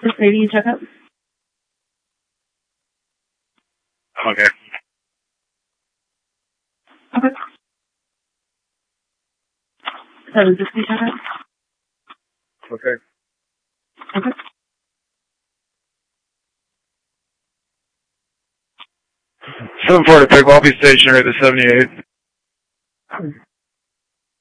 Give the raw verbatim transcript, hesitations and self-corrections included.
Just rating checkup. Okay. Okay. seven fifty checkup. Okay. Okay. seven forty, pick Walpy stationary at the seventy-eight.